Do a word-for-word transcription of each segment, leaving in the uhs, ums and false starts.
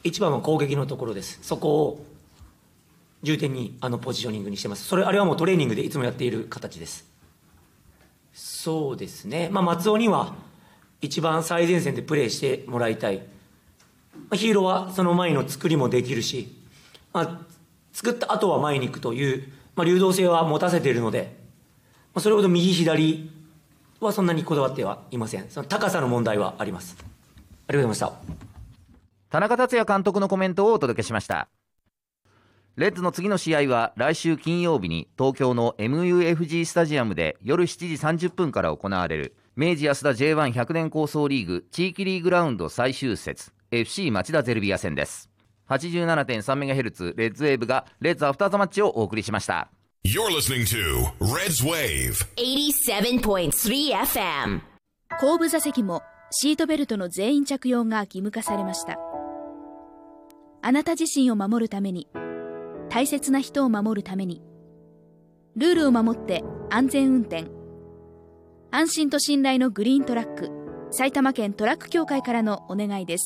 一番は攻撃のところです。そこを重点にあのポジショニングにしてます。それあれはもうトレーニングでいつもやっている形です。そうですね、まあ、松尾には一番最前線でプレーしてもらいたい。ヒーローはその前の作りもできるし、まあ、作った後は前に行くという、まあ、流動性は持たせているので、まあ、それほど右左はそんなにこだわってはいません。その高さの問題はあります。ありがとうございました。 田中達也監督のコメントをお届けしました。レッズの次の試合は来週金曜日に東京の エムユーエフジー スタジアムで夜しちじさんじゅっぷんから行われる明治安田 ジェイワンひゃく 年構想リーグ地域リーグラウンド最終節 エフシー 町田ゼルビア戦です。 はちじゅうななてんさんメガヘルツ レッズウェーブがレッズアフターザマッチをお送りしました。 You're listening to Reds Wave はちじゅうななてんさんエフエム。 後部座席もシートベルトの全員着用が義務化されました。あなた自身を守るために、大切な人を守るために、ルールを守って安全運転。安心と信頼のグリーントラック、埼玉県トラック協会からのお願いです。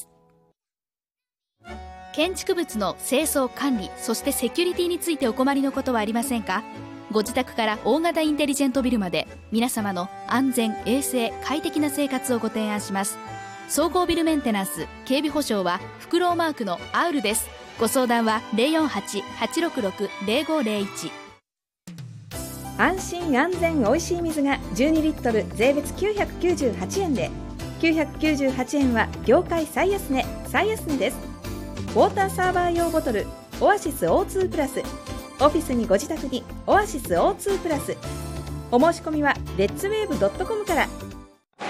建築物の清掃管理、そしてセキュリティについてお困りのことはありませんか？ご自宅から大型インテリジェントビルまで、皆様の安全衛生快適な生活をご提案します。総合ビルメンテナンス警備保証はフクロウマークのアウルです。ご相談は ゼロよんはち はちろくろく ゼロごゼロいち。 安心安全おいしい水がじゅうにリットル税別きゅうひゃくきゅうじゅうはちえんで、きゅうひゃくきゅうじゅうはちえんは業界最安値最安値です。ウォーターサーバー用ボトルオアシス オーツー プラス、オフィスにご自宅にオアシス オーツー プラス。お申し込みはレッツウェーブ ドットコム から。